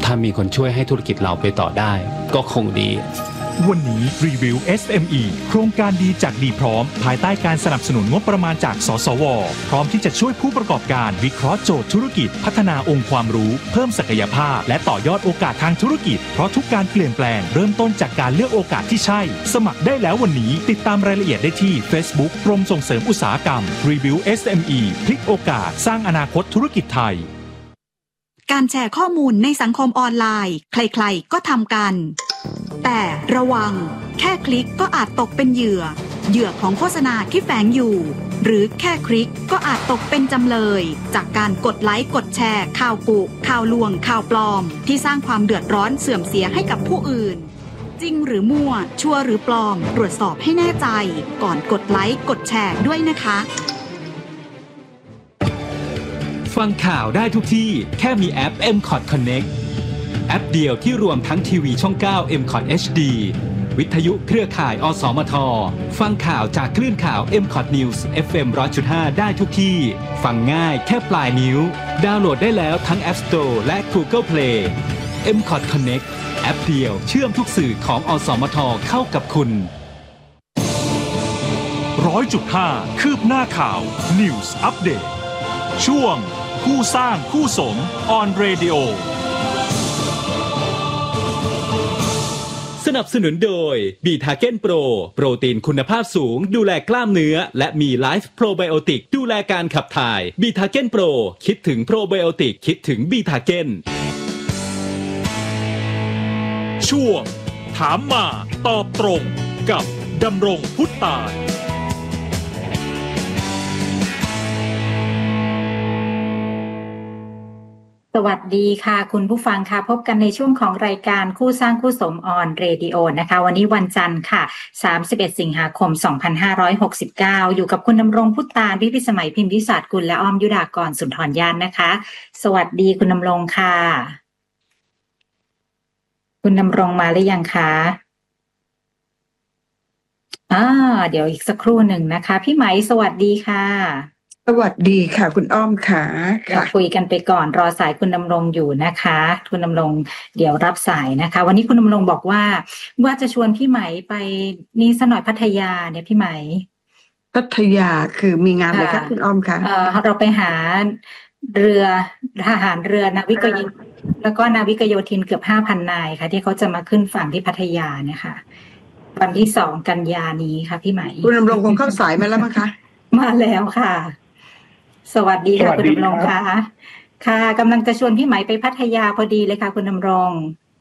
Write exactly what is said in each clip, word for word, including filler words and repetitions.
ถ้ามีคนช่วยให้ธุรกิจเราไปต่อได้ก็คงดีวันนี้รีวิว เอส เอ็ม อี โครงการดีจากดีพร้อมภายใต้การสนับสนุนงบประมาณจากสสวพร้อมที่จะช่วยผู้ประกอบการวิเคราะห์โจทย์ธุรกิจพัฒนาองค์ความรู้เพิ่มศักยภาพและต่อยอดโอกาสทางธุรกิจเพราะทุกการเปลี่ยนแปลงเริ่มต้นจากการเลือกโอกาสที่ใช่สมัครได้แล้ววันนี้ติดตามรายละเอียดได้ที่ Facebook กรมส่งเสริมอุตสาหกรรมรีวิว เอส เอ็ม อี พลิกโอกาสสร้างอนาคตธุรกิจไทยการแชร์ข้อมูลในสังคมออนไลน์ใครๆก็ทำกันแต่ระวังแค่คลิกก็อาจตกเป็นเหยื่อเหยื่อของโฆษณาที่แฝงอยู่หรือแค่คลิกก็อาจตกเป็นจำเลยจากการกดไลค์กดแชร์ข่าวกุข่าวลวงข่าวปลอมที่สร้างความเดือดร้อนเสื่อมเสียให้กับผู้อื่นจริงหรือมั่วชัวร์หรือปลอมตรวจสอบให้แน่ใจก่อนกดไลค์กดแชร์ด้วยนะคะฟังข่าวได้ทุกที่แค่มีแอป เอ็ม คอท Connect แอปเดียวที่รวมทั้งทีวีช่อง เก้า เอ็ม คอท เอช ดี วิทยุเครือข่ายอสมทฟังข่าวจากคลื่นข่าว เอ็ม คอท News เอฟ เอ็ม หนึ่งร้อยจุดห้า ได้ทุกที่ฟังง่ายแค่ปลายนิ้วดาวน์โหลดได้แล้วทั้ง App Store และ Google Play เอ็ม คอท Connect แอปเดียวเชื่อมทุกสื่อของอสมทเข้ากับคุณหนึ่งร้อยจุดห้า คืบหน้าข่าว News Update ช่วงคู่สร้างคู่สม on radio สนับสนุนโดยบีทาเก้นโปรโปรตีนคุณภาพสูงดูแลกล้ามเนื้อและมีไลฟ์โปรไบโอติกดูแลการขับถ่ายบีทาเก้นโปรคิดถึงโปรไบโอติกคิดถึงบีทาเก้นช่วงถามมาตอบตรงกับดำรงพุทธตาลสวัสดีค่ะคุณผู้ฟังค่ะพบกันในช่วงของรายการคู่สร้างคู่สมออนเรดิโอนะคะวันนี้วันจันทร์ค่ะสามสิบเอ็ดสิงหาคมสองพันห้าร้อยหกสิบเก้าอยู่กับคุณดำรงพุทธานวิพิสมัยพิมพิศาสตร์กุลและอ้อมยุดากรสุนทรญาณนะคะสวัสดีคุณดำรงค่ะคุณดำรงมาหรือยังคะอ่าเดี๋ยวอีกสักครู่หนึ่งนะคะพี่ไหมสวัสดีค่ะสวัสดีค่ะคุณอ้อมค่ะเราคุยกันไปก่อนรอสายคุณดำรงอยู่นะคะคุณดำรงเดี๋ยวรับสายนะคะวันนี้คุณดำรงบอกว่าว่าจะชวนพี่ไหมไปนี่สหน่อยพัทยาเนี่ยพี่ไหมพัทยาคือมีงานอะไรคะคุณอ้อมคะเออเราไปหาเรือทหารเรือนาวิกโยธินแล้วก็นาวิกโยธินเกือบห้าพันนายค่ะที่เขาจะมาขึ้นฝั่งที่พัทยาเนี่ยค่ะวันที่สองกันยานี้ค่ะพี่ไหมคุณดำรงคงเข้าสายมาแล้วมั้งคะมาแล้วค่ะสวัสดีค่ะคุณดำรงค่ะค่ะกำลังจะชวนพี่ไหมไปพัทยาพอดีเลยค่ะคุณดำรง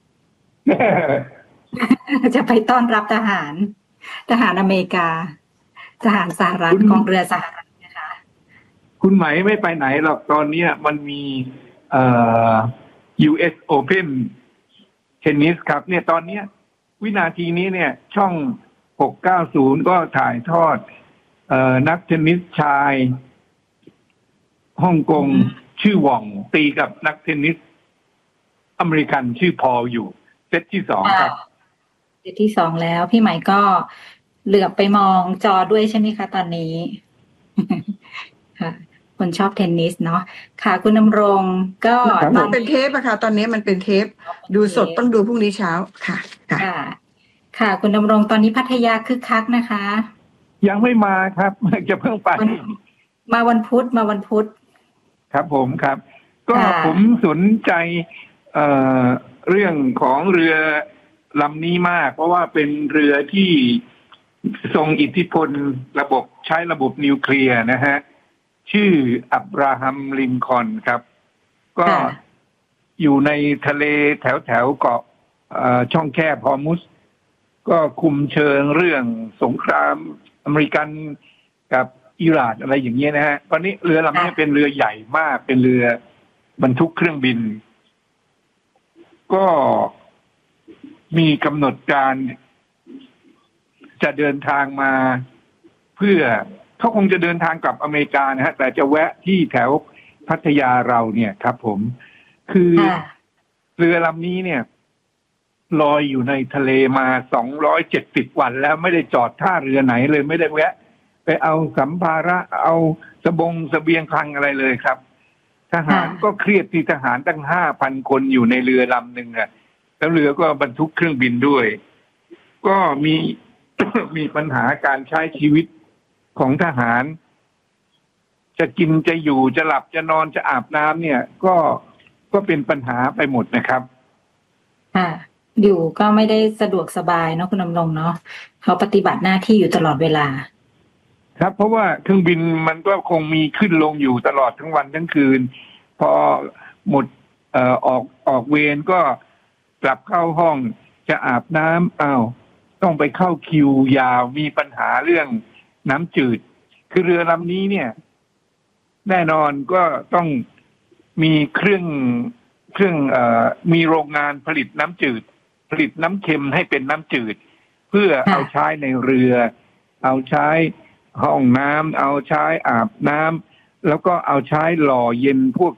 จะไปต้อนรับทหารทหารอเมริกาทหารสหรัฐกองเรือสหรัฐนะคะคุณไหมไม่ไปไหนหรอกตอนนี้มันมีเอ่อ ยู เอส Open เทนนิสครับเนี่ยตอนนี้วินาทีนี้เนี่ยช่องหกเก้าศูนย์ก็ถ่ายทอดเอ่อนักเทนนิสชายฮ่องกงชื่อหว่องตีกับนักเทนนิสอเมริกันชื่อพอลอยู่เซตที่สองครับเซตที่สองแล้วพี่ไหมก็เหลือบไปมองจอด้วยใช่ไหมคะตอนนี้ค่ะคนชอบเทนนิสเนาะค่ะคุณดำรงก็มันเป็นเทปอะค่ะตอนนี้มันเป็นเทปดูสดต้องดูพรุ่งนี้เช้าค่ะค่ะค่ะคุณดำรงตอนนี้พัทยาคึกคักนะคะยังไม่มาครับจะเพิ่งไปมาวันพุธมาวันพุธครับผมครับก็ผมสนใจเอ่อเรื่องของเรือลำนี้มากเพราะว่าเป็นเรือที่ทรงอิทธิพลระบบใช้ระบบนิวเคลียร์นะฮะชื่ออับราฮัมลินคอล์นครับก็อยู่ในทะเลแถวแถวเกาะช่องแคบฮอร์มุสก็คุมเชิงเรื่องสงครามอเมริกันกับอิหร่านอะไรอย่างเงี้ยนะฮะตอนนี้เรือลำนี้เป็นเรือใหญ่มากเป็นเรือบรรทุกเครื่องบินก็มีกำหนดการจะเดินทางมาเพื่อเขาคงจะเดินทางกลับอเมริกานะฮะแต่จะแวะที่แถวพัทยาเราเนี่ยครับผมคือเรือลำนี้เนี่ยลอยอยู่ในทะเลมาสองร้อยเจ็ดสิบวันแล้วไม่ได้จอดท่าเรือไหนเลยไม่ได้แวะไปเอาสัมภาระเอาสบงเสบียงคลังอะไรเลยครับทหารก็เครียดที่ทหารตั้งห้าพันคนอยู่ในเรือลำหนึ่งอะแล้วเรือก็บรรทุกเครื่องบินด้วยก็มี มีปัญหาการใช้ชีวิตของทหารจะกินจะอยู่จะหลับจะนอนจะอาบน้ำเนี่ยก็ก็เป็นปัญหาไปหมดนะครับค่ะอยู่ก็ไม่ได้สะดวกสบายเนาะคุณดำรงเนาะเขาปฏิบัติหน้าที่อยู่ตลอดเวลาครับเพราะว่าเครื่องบินมันก็คงมีขึ้นลงอยู่ตลอดทั้งวันทั้งคืนพอหมดเอ่อออกออกเวรก็กลับเข้าห้องจะอาบน้ำอ้าวต้องไปเข้าคิวยาวมีปัญหาเรื่องน้ำจืดคือเรือลำนี้เนี่ยแน่นอนก็ต้องมีเครื่องเครื่องเอ่อมีโรงงานผลิตน้ำจืดผลิตน้ำเค็มให้เป็นน้ำจืดเพื่อเอาใช้ในเรือเอาใช้ห้องน้ำเอาใช้อาบน้ำแล้วก็เอาใช้หล่อเย็นพวก